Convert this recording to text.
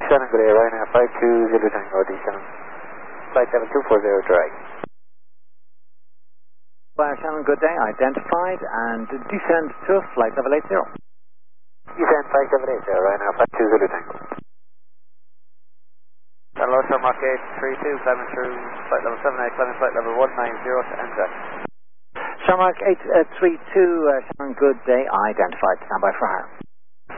Shannon, good day, Ryanair 52 Zulu Tango, D7. Flight 7240 direct. Shannon, good day, identified, and descend to flight level 80. Descend flight 780, Ryanair 52 Zulu Tango. Hello, Shamrock 832, climbing through flight level 78, climbing flight level 190 to NZ. Shamrock 832, Shannon, good day, identified, stand by for hire.